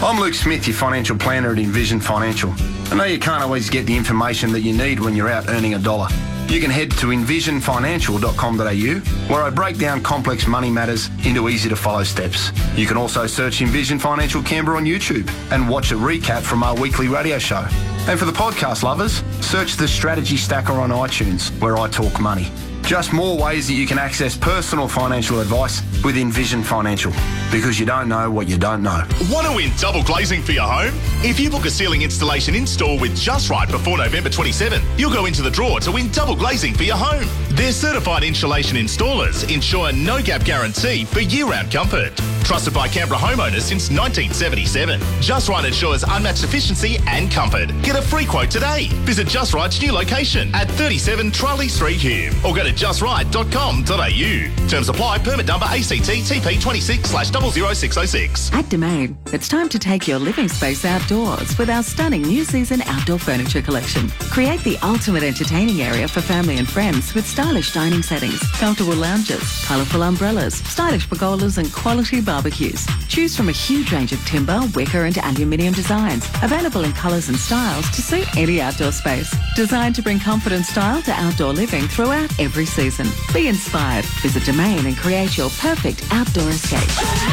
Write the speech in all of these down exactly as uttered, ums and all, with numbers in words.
I'm Luke Smith, your financial planner at Envision Financial. I know you can't always get the information that you need when you're out earning a dollar. You can head to envision financial dot com dot a u, where I break down complex money matters into easy-to-follow steps. You can also search Envision Financial Canberra on YouTube and watch a recap from our weekly radio show. And for the podcast lovers, search the Strategy Stacker on iTunes, where I talk money. Just more ways that you can access personal financial advice with Envision Financial, because you don't know what you don't know. Want to win double glazing for your home? If you book a ceiling installation in-store with Just Right before November twenty-seventh, you'll go into the draw to win double glazing for your home. Their certified insulation installers ensure no-gap guarantee for year-round comfort. Trusted by Canberra homeowners since nineteen seventy-seven. Just Right ensures unmatched efficiency and comfort. Get a free quote today. Visit Just Right's new location at thirty-seven Charlie Street, Hume, or go to just right dot com dot a u. Terms apply. Permit number A C T T P twenty-six slash zero zero six zero six. At Domain, it's time to take your living space outdoors with our stunning new season outdoor furniture collection. Create the ultimate entertaining area for family and friends with stylish dining settings, comfortable lounges, colourful umbrellas, stylish pergolas and quality barbecues. Choose from a huge range of timber, wicker and aluminium designs, available in colours and styles to suit any outdoor space. Designed to bring comfort and style to outdoor living throughout every season. Be inspired. Visit Domain and create your perfect outdoor escape.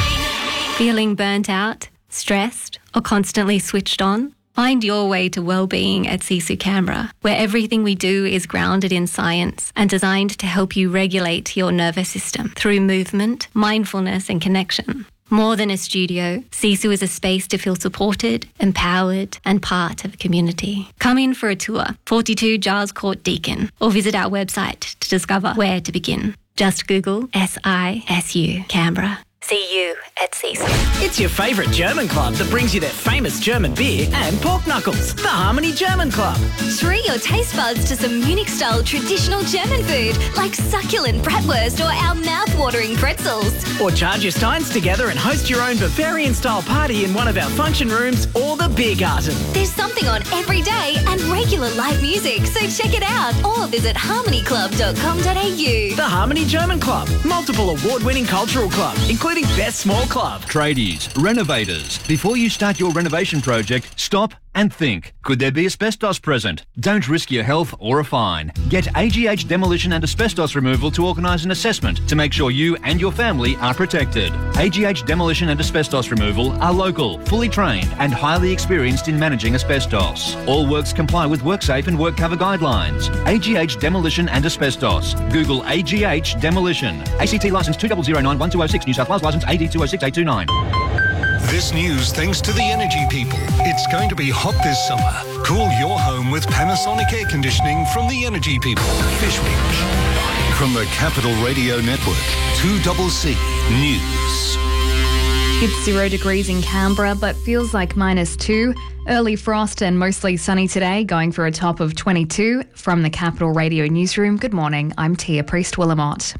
Feeling burnt out, stressed, or constantly switched on? Find your way to well-being at Sisu Canberra, where everything we do is grounded in science and designed to help you regulate your nervous system through movement, mindfulness and connection. More than a studio, Sisu is a space to feel supported, empowered and part of a community. Come in for a tour, forty-two Giles Court, Deakin, or visit our website to discover where to begin. Just Google S I S U Canberra. See you at Sisu. It's your favourite German club that brings you their famous German beer and pork knuckles. The Harmony German Club. Treat your taste buds to some Munich-style traditional German food like succulent bratwurst or our mouth-watering pretzels. Or charge your steins together and host your own Bavarian-style party in one of our function rooms or the beer garden. There's something on every day and regular live music, so check it out or visit harmony club dot com dot a u. The Harmony German Club. Multiple award-winning cultural club, including Best Small Club. Tradies, renovators. Before you start your renovation project, stop and think. Could there be asbestos present? Don't risk your health or a fine. Get A G H Demolition and Asbestos Removal to organise an assessment to make sure you and your family are protected. A G H Demolition and Asbestos Removal are local, fully trained and highly experienced in managing asbestos. All works comply with WorkSafe and WorkCover guidelines. A G H Demolition and Asbestos. Google A G H Demolition. A C T licence two zero zero nine one two zero six, New South Wales licence A D two zero six eight two nine. This news thanks to the energy people. It's going to be hot this summer. Cool your home with Panasonic air conditioning from the energy people. Fishwinch. From the Capital Radio Network, two C C News. It's zero degrees in Canberra, but feels like minus two. Early frost and mostly sunny today, going for a top of twenty-two. From the Capital Radio Newsroom, good morning. I'm Tia Priest-Willamott.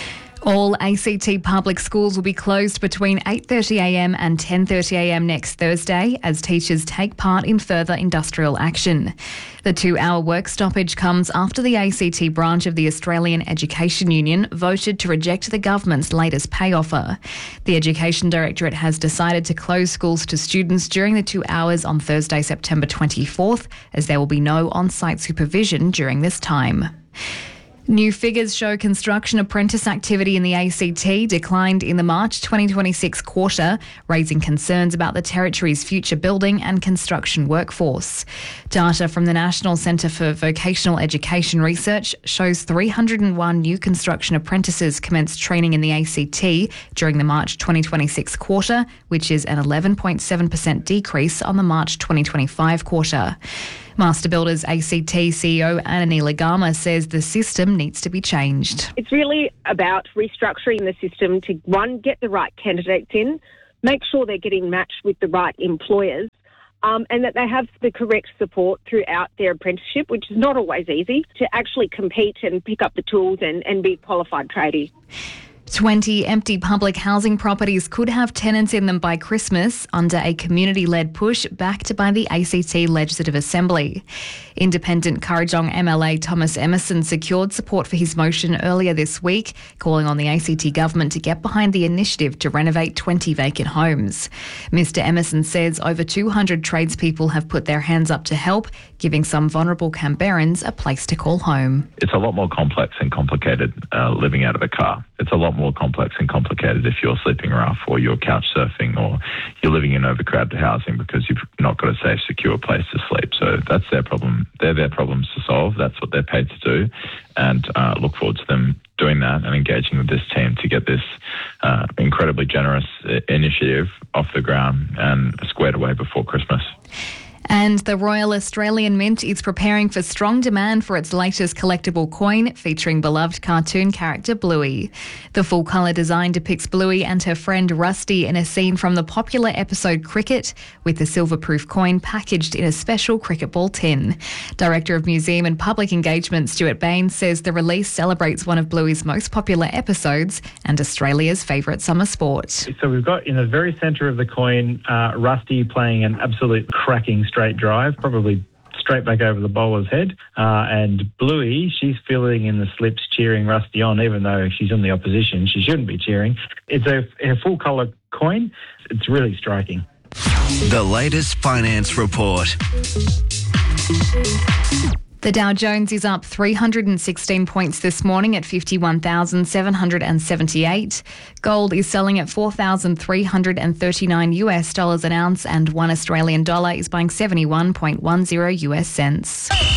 All A C T public schools will be closed between eight thirty a m and ten thirty a m next Thursday as teachers take part in further industrial action. The two-hour work stoppage comes after the A C T branch of the Australian Education Union voted to reject the government's latest pay offer. The Education Directorate has decided to close schools to students during the two hours on Thursday, September twenty-fourth, as there will be no on-site supervision during this time. New figures show construction apprentice activity in the A C T declined in the March twenty twenty-six quarter, raising concerns about the territory's future building and construction workforce. Data from the National Centre for Vocational Education Research shows three hundred one new construction apprentices commenced training in the A C T during the March twenty twenty-six quarter, which is an eleven point seven percent decrease on the March twenty twenty-five quarter. Master Builders A C T C E O Anani Lagama says the system needs to be changed. It's really about restructuring the system to, one, get the right candidates in, make sure they're getting matched with the right employers, um, and that they have the correct support throughout their apprenticeship, which is not always easy, to actually compete and pick up the tools and, and be a qualified tradie. twenty empty public housing properties could have tenants in them by Christmas under a community-led push backed by the A C T Legislative Assembly. Independent Kurrajong M L A Thomas Emerson secured support for his motion earlier this week, calling on the A C T government to get behind the initiative to renovate twenty vacant homes. Mister Emerson says over two hundred tradespeople have put their hands up to help, giving some vulnerable Canberrans a place to call home. It's a lot more complex and complicated uh, living out of a car. It's a lot more complex and complicated if you're sleeping rough or you're couch surfing or you're living in overcrowded housing because you've not got a safe, secure place to sleep. So that's their problem. They're their problems to solve. That's what they're paid to do. And uh, look forward to them doing that and engaging with this team to get this uh, incredibly generous initiative off the ground and squared away before Christmas. And the Royal Australian Mint is preparing for strong demand for its latest collectible coin featuring beloved cartoon character Bluey. The full-colour design depicts Bluey and her friend Rusty in a scene from the popular episode Cricket, with the silver-proof coin packaged in a special cricket ball tin. Director of Museum and Public Engagement Stuart Baines says the release celebrates one of Bluey's most popular episodes and Australia's favourite summer sport. So we've got in the very centre of the coin uh, Rusty playing an absolute cracking straight drive, probably straight back over the bowler's head. Uh, and Bluey, she's filling in the slips, cheering Rusty on, even though she's in the opposition. She shouldn't be cheering. It's a, a full-colour coin. It's really striking. The latest finance report. The Dow Jones is up three hundred sixteen points this morning at fifty-one thousand seven hundred seventy-eight. Gold is selling at four thousand three hundred thirty-nine US dollars an ounce, and one Australian dollar is buying seventy-one point one zero US cents.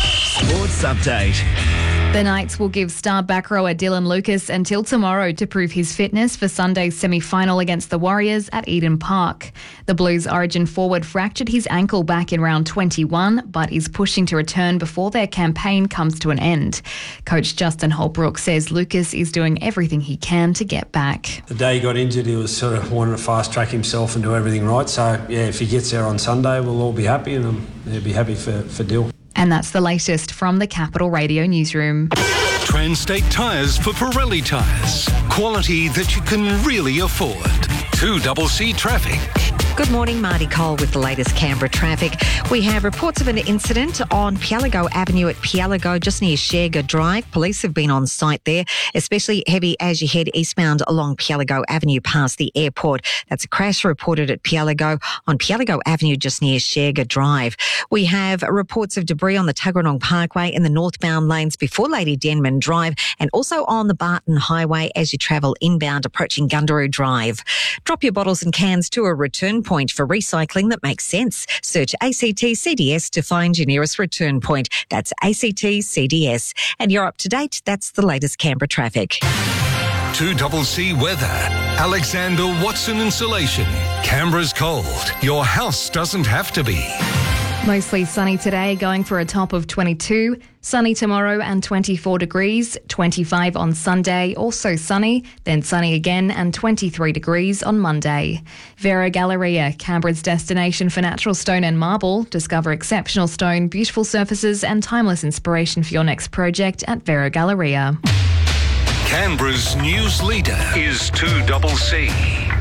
Sports update. The Knights will give star back rower Dylan Lucas until tomorrow to prove his fitness for Sunday's semi-final against the Warriors at Eden Park. The Blues Origin forward fractured his ankle back in round twenty-one, but is pushing to return before their campaign comes to an end. Coach Justin Holbrook says Lucas is doing everything he can to get back. The day he got injured, he was sort of wanting to fast-track himself and do everything right. So, yeah, if he gets there on Sunday, we'll all be happy, and um, he'll be happy for, for Dill. And that's the latest from the Capital Radio newsroom. Transtate Tyres for Pirelli tyres. Quality that you can really afford. two C C Traffic. Good morning, Marty Cole with the latest Canberra traffic. We have reports of an incident on Pielago Avenue at Pielago, just near Sherga Drive. Police have been on site there, especially heavy as you head eastbound along Pielago Avenue past the airport. That's a crash reported at Pielago on Pielago Avenue, just near Sherga Drive. We have reports of debris on the Tuggeranong Parkway in the northbound lanes before Lady Denman Drive, and also on the Barton Highway as you travel inbound approaching Gundaroo Drive. Drop your bottles and cans to a return point for recycling that makes sense. Search A C T C D S to find your nearest return point. That's A C T C D S. And you're up to date. That's the latest Canberra traffic. two C C weather. Alexander Watson Insulation. Canberra's cold. Your house doesn't have to be. Mostly sunny today, going for a top of twenty-two. Sunny tomorrow and twenty-four degrees. twenty-five on Sunday, also sunny. Then sunny again and twenty-three degrees on Monday. Vera Galleria, Canberra's destination for natural stone and marble. Discover exceptional stone, beautiful surfaces and timeless inspiration for your next project at Vera Galleria. Canberra's news leader is two C C.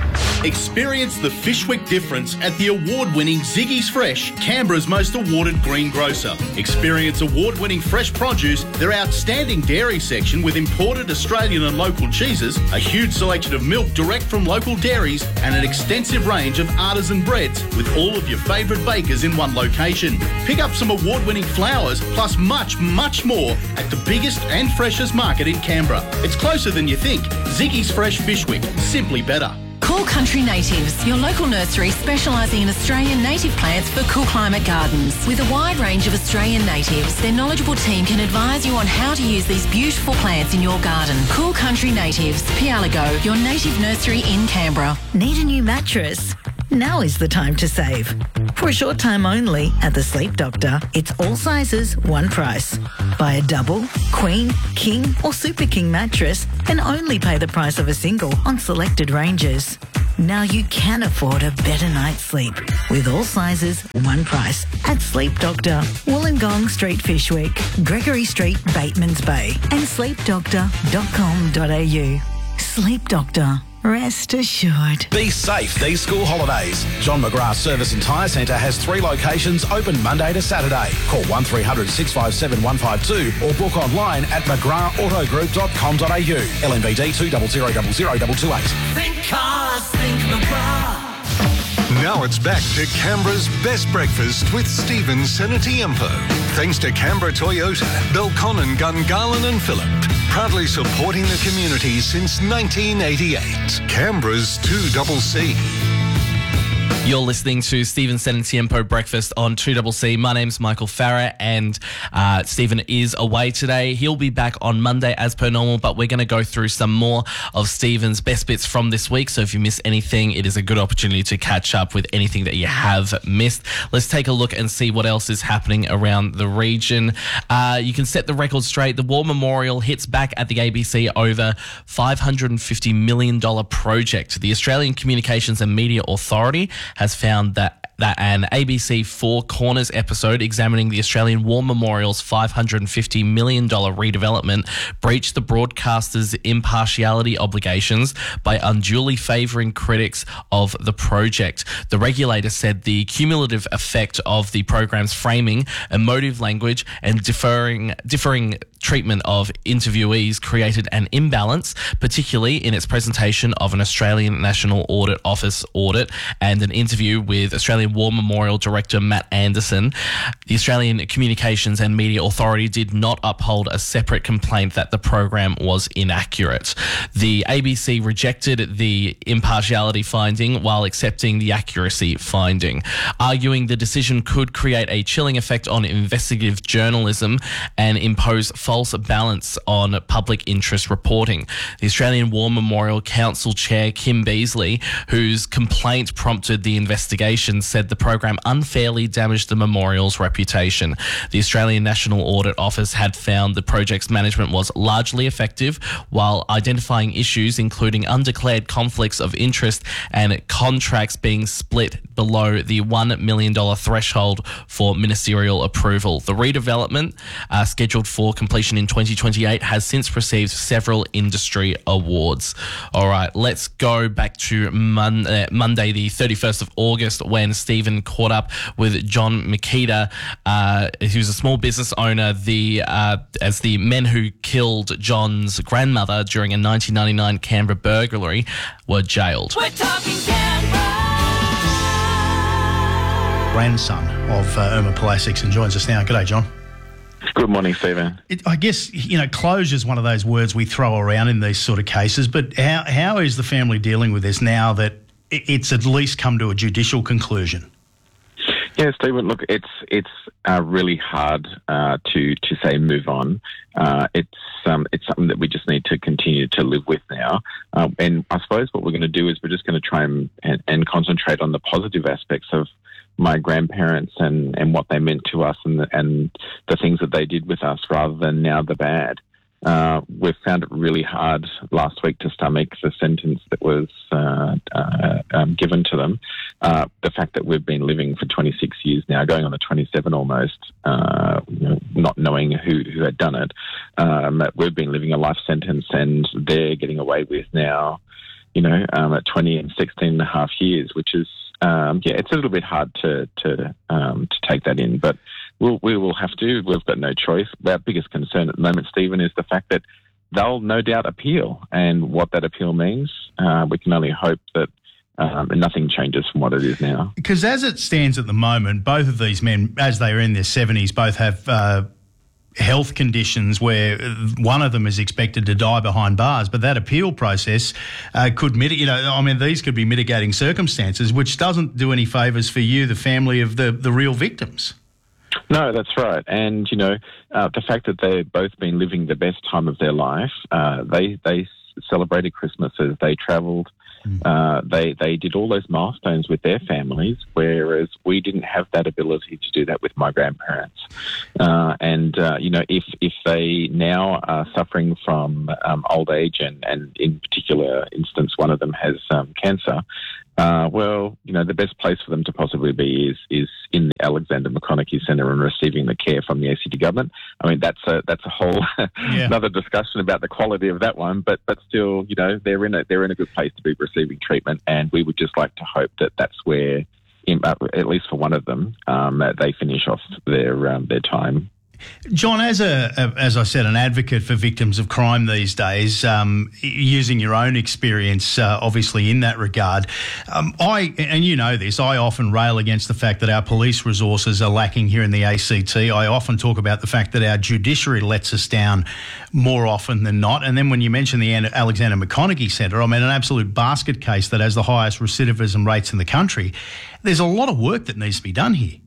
Experience the Fishwick difference at the award-winning Ziggy's Fresh, Canberra's most awarded greengrocer. Experience award-winning fresh produce, their outstanding dairy section with imported Australian and local cheeses, a huge selection of milk direct from local dairies, and an extensive range of artisan breads with all of your favourite bakers in one location. Pick up some award-winning flowers plus much, much more at the biggest and freshest market in Canberra. It's closer than you think. Ziggy's Fresh Fishwick, simply better. Cool Country Natives, your local nursery specialising in Australian native plants for cool climate gardens. With a wide range of Australian natives, their knowledgeable team can advise you on how to use these beautiful plants in your garden. Cool Country Natives, Pielago, your native nursery in Canberra. Need a new mattress? Now is the time to save. For a short time only at the Sleep Doctor, it's all sizes, one price. Buy a double, queen, king or super king mattress and only pay the price of a single on selected ranges. Now you can afford a better night's sleep with all sizes, one price at Sleep Doctor, Wollongong Street, Fishwick, Gregory Street, Batemans Bay and sleep doctor dot com dot a u. Sleep Doctor. Rest assured. Be safe these school holidays. John McGrath Service and Tyre Centre has three locations open Monday to Saturday. Call one three hundred six five seven one five two or book online at mcgrath auto group dot com dot a u. L M V D two zero zero zero zero two two eight. Think cars, think McGrath. Now it's back to Canberra's best breakfast with Stephen Senatiempo. Thanks to Canberra Toyota, Belconnen, Gungahlin and Phillip. Proudly supporting the community since nineteen eighty-eight. Canberra's two C C. You're listening to Stephen Senatiempo Breakfast on two C C. My name's Michael Farah, and uh, Stephen is away today. He'll be back on Monday as per normal, but we're going to go through some more of Stephen's best bits from this week. So if you miss anything, it is a good opportunity to catch up with anything that you have missed. Let's take a look and see what else is happening around the region. Uh, you can set the record straight. The War Memorial hits back at the A B C over five hundred fifty million dollars project. The Australian Communications and Media Authority has found that that an A B C Four Corners episode examining the Australian War Memorial's five hundred fifty million dollars redevelopment breached the broadcaster's impartiality obligations by unduly favouring critics of the project. The regulator said the cumulative effect of the program's framing, emotive language and differing, differing treatment of interviewees created an imbalance, particularly in its presentation of an Australian National Audit Office audit and an interview with Australian War Memorial Director Matt Anderson. The Australian Communications and Media Authority did not uphold a separate complaint that the program was inaccurate. The A B C rejected the impartiality finding while accepting the accuracy finding, arguing the decision could create a chilling effect on investigative journalism and impose false balance on public interest reporting. The Australian War Memorial Council Chair Kim Beazley, whose complaint prompted the investigation, said the program unfairly damaged the memorial's reputation. The Australian National Audit Office had found the project's management was largely effective, while identifying issues including undeclared conflicts of interest and contracts being split below the one million dollars threshold for ministerial approval. The redevelopment, uh, scheduled for completion in twenty twenty-eight, has since received several industry awards. All right, let's go back to Mon- uh, Monday, the thirty-first of August, when Stephen caught up with John Makita, uh, who's a small business owner, the uh, as the men who killed John's grandmother during a nineteen ninety-nine Canberra burglary were jailed. We're talking Canberra. Grandson of uh, Irma Palasic and joins us now. G'day, John. Good morning, Stephen. It, I guess, you know, closure is one of those words we throw around in these sort of cases, but how how is the family dealing with this now that it's at least come to a judicial conclusion? Yeah, Stephen, look, it's it's uh, really hard uh, to to say move on. Uh, it's um, it's something that we just need to continue to live with now. Um, and I suppose what we're going to do is we're just going to try and, and, and concentrate on the positive aspects of my grandparents and, and what they meant to us and the, and the things that they did with us rather than now the bad. Uh, we've found it really hard last week to stomach the sentence that was uh, uh, um, given to them. Uh, the fact that we've been living for twenty-six years now, going on the twenty-seven almost, uh, you know, not knowing who, who had done it. Um, we've been living a life sentence and they're getting away with now, you know, um, at twenty and sixteen and a half years, which is, um, yeah, it's a little bit hard to to um, to take that in, but we'll, we will have to. We've got no choice. Our biggest concern at the moment, Stephen, is the fact that they'll no doubt appeal, and what that appeal means, uh, we can only hope that um, nothing changes from what it is now. Because as it stands at the moment, both of these men, as they are in their seventies, both have uh, health conditions where one of them is expected to die behind bars, but that appeal process uh, could mitigate, you know, I mean, these could be mitigating circumstances, which doesn't do any favours for you, the family of the, the real victims. No, that's right. And, you know, uh, the fact that they've both been living the best time of their life, uh, they, they celebrated Christmases, they travelled, mm. uh, they, they did all those milestones with their families, whereas we didn't have that ability to do that with my grandparents. Uh, and, uh, you know, if, if they now are suffering from um, old age and, and in particular instance, one of them has um, cancer, Uh, well, you know, the best place for them to possibly be is is in the Alexander McConaughey Centre and receiving the care from the A C T government. I mean, that's a that's a whole Yeah. another discussion about the quality of that one. But but still, you know, they're in a they're in a good place to be receiving treatment, and we would just like to hope that that's where, in, uh, at least for one of them, um, that they finish off their um, their time. John, as a, a as I said, an advocate for victims of crime these days, um, using your own experience, uh, obviously in that regard, um, I and you know this, I often rail against the fact that our police resources are lacking here in the A C T. I often talk about the fact that our judiciary lets us down more often than not. And then when you mention the Alexander McConaughey Centre, I mean, an absolute basket case that has the highest recidivism rates in the country. There's a lot of work that needs to be done here.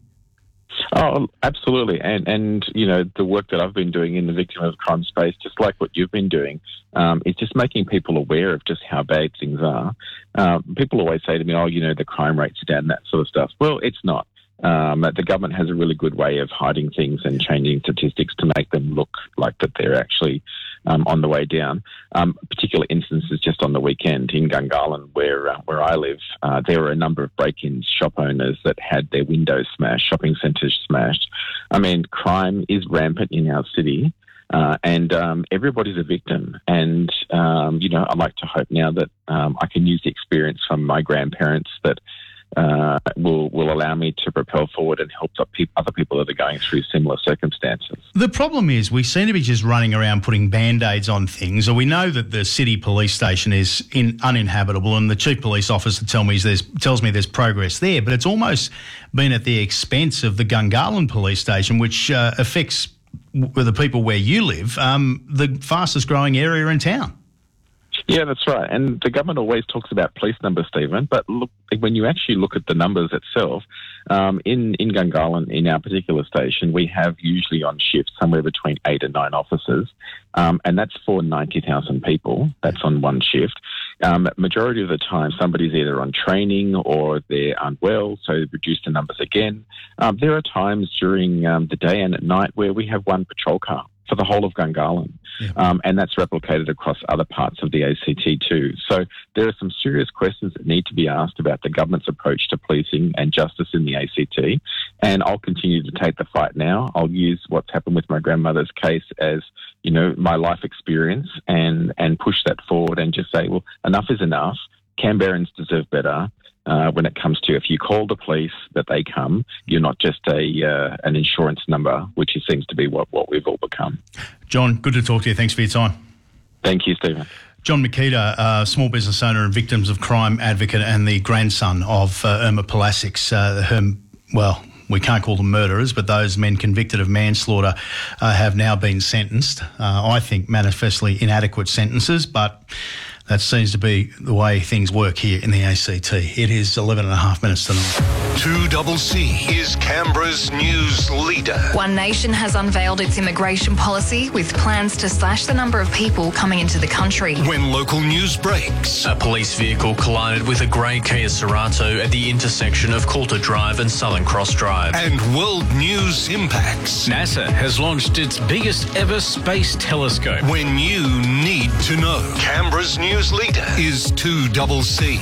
Oh, absolutely. And, and you know, the work that I've been doing in the victim of crime space, just like what you've been doing, um, is just making people aware of just how bad things are. Uh, people always say to me, oh, you know, the crime rate's down, that sort of stuff. Well, it's not. Um, the government has a really good way of hiding things and changing statistics to make them look like that they're actually um, on the way down. Um, particular instances just on the weekend in Gungahlin, where uh, where I live, uh, there were a number of break-ins, shop owners that had their windows smashed, shopping centres smashed. I mean, crime is rampant in our city. Uh, and um, everybody's a victim. And, um, you know, I'd like to hope now that um, I can use the experience from my grandparents that uh, will will allow me to propel forward and help other people that are going through similar circumstances. The problem is we seem to be just running around putting Band-Aids on things, or we know that the city police station is in, uninhabitable, and the chief police officer tell me there's, tells me there's progress there, but it's almost been at the expense of the Gungahlin police station, which uh, affects with the people where you live, um, the fastest growing area in town. Yeah, that's right. And the government always talks about police numbers, Stephen, but look, when you actually look at the numbers itself, um, in, in Gungahlin, in our particular station, we have usually on shift somewhere between eight and nine officers, um, and that's for ninety thousand people. That's on one shift. Um, majority of the time, somebody's either on training or they're unwell, so reduce the numbers again. Um, there are times during um, the day and at night where we have one patrol car for the whole of Gungahlin. Yeah. Um, and that's replicated across other parts of the A C T too. So there are some serious questions that need to be asked about the government's approach to policing and justice in the A C T. And I'll continue to take the fight now. I'll use what's happened with my grandmother's case as, you know, my life experience and, and push that forward and just say, well, enough is enough. Canberrans deserve better. Uh, when it comes to, if you call the police that they come, you're not just a uh, an insurance number, which seems to be what, what we've all become. John, good to talk to you. Thanks for your time. Thank you, Stephen. John Makita, uh, small business owner and victims of crime advocate and the grandson of uh, Irma Polassic's, uh, her, well, we can't call them murderers, but those men convicted of manslaughter uh, have now been sentenced. Uh, I think manifestly inadequate sentences, but that seems to be the way things work here in the A C T. It is eleven and a half minutes to nine. two double C is Canberra's news leader. One Nation has unveiled its immigration policy with plans to slash the number of people coming into the country. When local news breaks. A police vehicle collided with a grey Kia Cerato at the intersection of Coulter Drive and Southern Cross Drive. And world news impacts. NASA has launched its biggest ever space telescope. When you need to know. Canberra's news leader is two double C.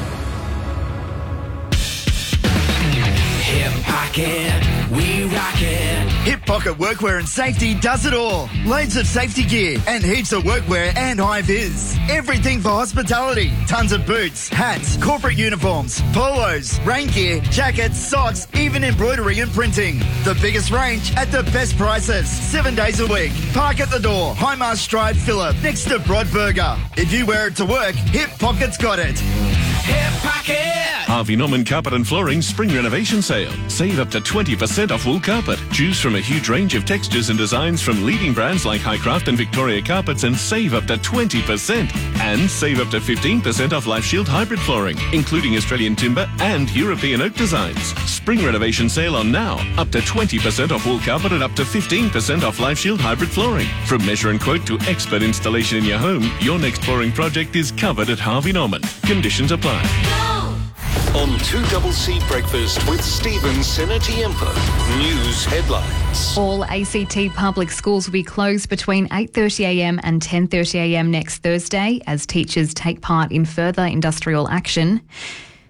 Hip Pocket, we rock it. Hip Pocket Workwear and Safety does it all. Loads of safety gear and heaps of workwear and high-vis. Everything for hospitality. Tons of boots, hats, corporate uniforms, polos, rain gear, jackets, socks, even embroidery and printing. The biggest range at the best prices. Seven days a week. Park at the door. Highmast Stride Phillip next to Broadburger. If you wear it to work, Hip Pocket's got it. Hip Pocket! Harvey Norman Carpet and Flooring Spring Renovation Sale. Save up to twenty percent off wool carpet. Choose from a huge range of textures and designs from leading brands like Highcraft and Victoria Carpets and save up to twenty percent. And save up to fifteen percent off Life Shield hybrid flooring, including Australian timber and European oak designs. Spring Renovation Sale on now. Up to twenty percent off wool carpet and up to fifteen percent off Life Shield hybrid flooring. From measure and quote to expert installation in your home, your next flooring project is covered at Harvey Norman. Conditions apply. On two double C Breakfast with Stephen Senatiempo. News headlines. All A C T public schools will be closed between eight thirty a m and ten thirty a m next Thursday as teachers take part in further industrial action.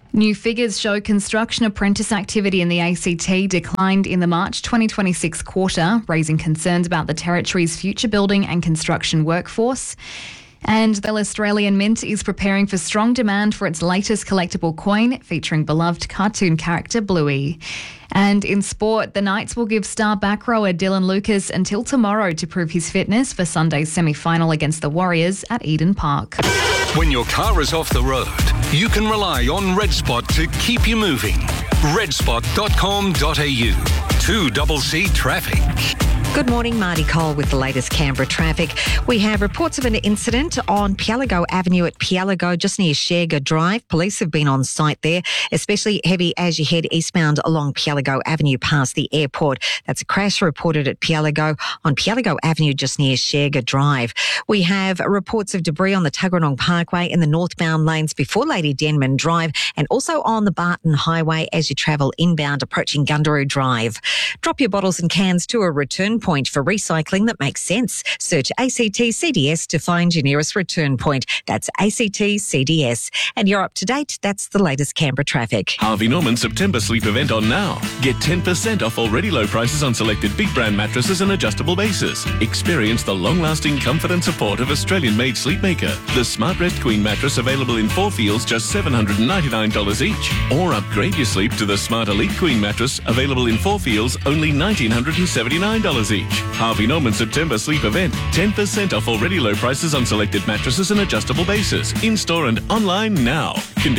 New figures show construction apprentice activity in the A C T declined in the March twenty twenty-six quarter, raising concerns about the territory's future building and construction workforce. And the Australian Mint is preparing for strong demand for its latest collectible coin featuring beloved cartoon character Bluey. And in sport, the Knights will give star back rower Dylan Lucas until tomorrow to prove his fitness for Sunday's semi-final against the Warriors at Eden Park. When your car is off the road, you can rely on RedSpot to keep you moving. red spot dot com dot a u. two C C Traffic. Good morning, Marty Cole with the latest Canberra traffic. We have reports of an incident on Pielago Avenue at Pielago, just near Sherga Drive. Police have been on site there, especially heavy as you head eastbound along Pielago Avenue past the airport. That's a crash reported at Pielago on Pielago Avenue, just near Sherga Drive. We have reports of debris on the Tuggeranong Parkway in the northbound lanes before Lady Denman Drive, and also on the Barton Highway as you travel inbound approaching Gundaroo Drive. Drop your bottles and cans to a return point for recycling that makes sense. Search A C T C D S to find your nearest return point. That's A C T C D S. And you're up to date. That's the latest Canberra traffic. Harvey Norman September sleep event on now. Get ten percent off already low prices on selected big brand mattresses and adjustable bases. Experience the long-lasting comfort and support of Australian-made Sleepmaker. The Smart Rest Queen mattress available in four feels just seven hundred ninety-nine dollars each. Or upgrade your sleep to the Smart Elite Queen mattress available in four feels only one thousand nine hundred seventy-nine dollars each. Harvey Norman September sleep event. ten percent off already low prices on selected mattresses and adjustable bases. In-store and online now. Conditions